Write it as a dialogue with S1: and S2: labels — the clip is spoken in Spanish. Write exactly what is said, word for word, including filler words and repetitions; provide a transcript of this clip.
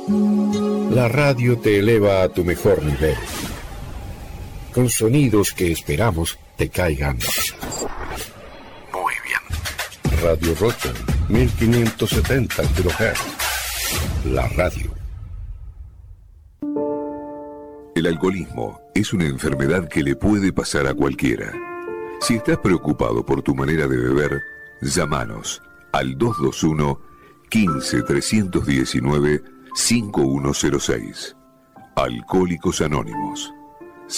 S1: La radio te eleva a tu mejor nivel, con sonidos que esperamos te caigan muy bien. Radio Rocha, mil quinientos setenta kilohertz. La radio.
S2: El alcoholismo es una enfermedad que le puede pasar a cualquiera. Si estás preocupado por tu manera de beber, llámanos al dos dos uno, quince, trescientos diecinueve, cinco uno cero seis. Alcohólicos Anónimos.